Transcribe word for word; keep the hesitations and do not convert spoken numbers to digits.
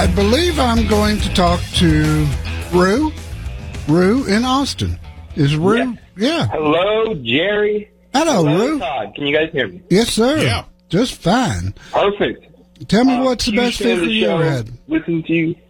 I believe I'm going to talk to Rue. Rue in Austin. Is Rue? Yeah. yeah. Hello, Jerry. Hello, Hello, Rue. Todd. Can you guys hear me? Yes, sir. Yeah. Just fine. Perfect. Tell me Uh, what's the huge best fan of figure the you ever show. had. Listen to you